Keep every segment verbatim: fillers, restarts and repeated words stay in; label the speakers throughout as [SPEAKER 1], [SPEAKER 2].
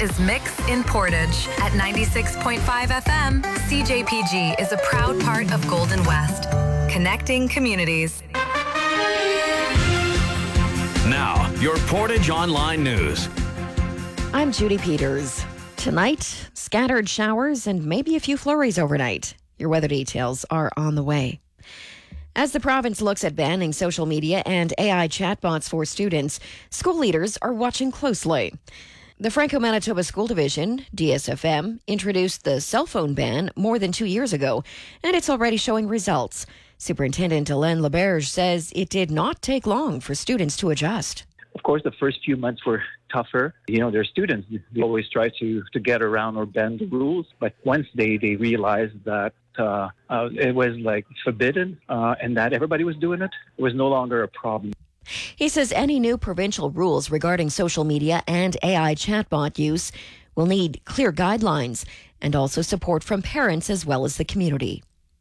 [SPEAKER 1] is Mix in Portage. At ninety-six point five F M, C J P G is a proud part of Golden West, connecting communities.
[SPEAKER 2] Now, your Portage Online News.
[SPEAKER 3] I'm Judy Peters. Tonight, scattered showers and maybe a few flurries overnight. Your weather details are on the way. As the province looks at banning social media and A I chatbots for students, school leaders are watching closely. The Franco-Manitoba School Division, D S F M, introduced the cell phone ban more than two years ago, and it's already showing results. Superintendent Hélène Laberge says it did not take long for students to adjust.
[SPEAKER 4] Of course, the first few months were tougher. You know, they're students. They always try to, to get around or bend the rules. But once they, they realized that uh, uh, it was like forbidden uh, and that everybody was doing it, it was no longer a problem.
[SPEAKER 3] He says any new provincial rules regarding social media and A I chatbot use will need clear guidelines and also support from parents as well as the community.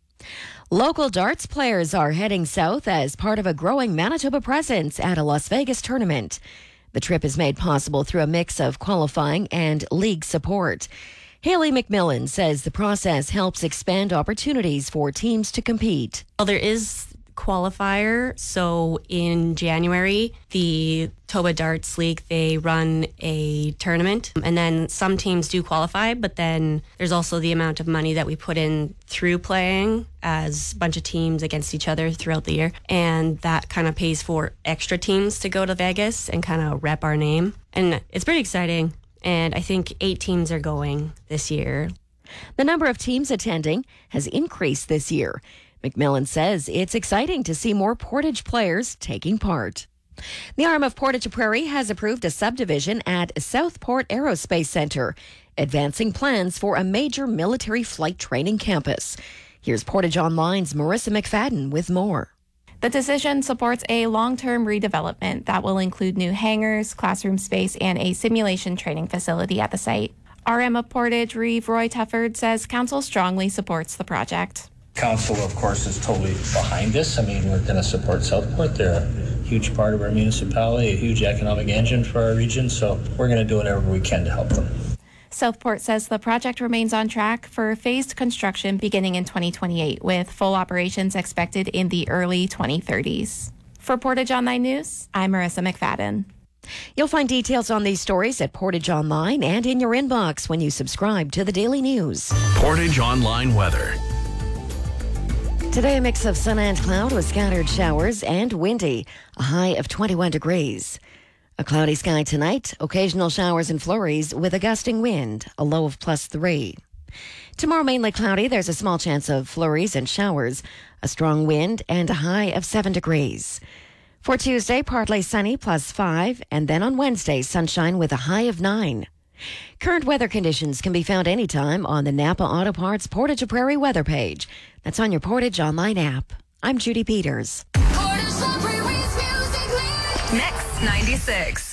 [SPEAKER 3] Local darts players are heading south as part of a growing Manitoba presence at a Las Vegas tournament. The trip is made possible through a mix of qualifying and league support. Haley McMillan says the process helps expand opportunities for teams to compete.
[SPEAKER 5] Well, there is qualifier. So in January, the Toba Darts League, they run a tournament, and then some teams do qualify, but then there's also the amount of money that we put in through playing as a bunch of teams against each other throughout the year, and that kind of pays for extra teams to go to Vegas and kind of rep our name. And it's pretty exciting, and I think eight teams are going this year.
[SPEAKER 3] The number of teams attending has increased this year. McMillan says it's exciting to see more Portage players taking part. The arm of Portage Prairie has approved a subdivision at Southport Aerospace Centre, advancing plans for a major military flight training campus. Here's Portage Online's Marissa McFadden with more.
[SPEAKER 6] The decision supports a long-term redevelopment that will include new hangars, classroom space, and a simulation training facility at the site. R M of Portage, Reeve Roy Tufford, says council strongly supports the project.
[SPEAKER 7] Council, of course, is totally behind this. I mean, we're going to support Southport. They're a huge part of our municipality, a huge economic engine for our region, so we're going to do whatever we can to help them.
[SPEAKER 6] Southport says the project remains on track for phased construction beginning in twenty twenty-eight, with full operations expected in the early twenty thirties. For Portage Online News, I'm Marissa McFadden.
[SPEAKER 3] You'll find details on these stories at Portage Online and in your inbox when you subscribe to the Daily News.
[SPEAKER 2] Portage Online weather.
[SPEAKER 3] Today, a mix of sun and cloud with scattered showers and windy, a high of twenty-one degrees. A cloudy sky tonight, occasional showers and flurries with a gusting wind, a low of plus three. Tomorrow, mainly cloudy, there's a small chance of flurries and showers, a strong wind, and a high of seven degrees. For Tuesday, partly sunny, plus five, and then on Wednesday, sunshine with a high of nine. Current weather conditions can be found anytime on the Napa Auto Parts Portage Prairie weather page. That's on your Portage Online app. I'm Judy Peters.
[SPEAKER 1] Mix ninety-six.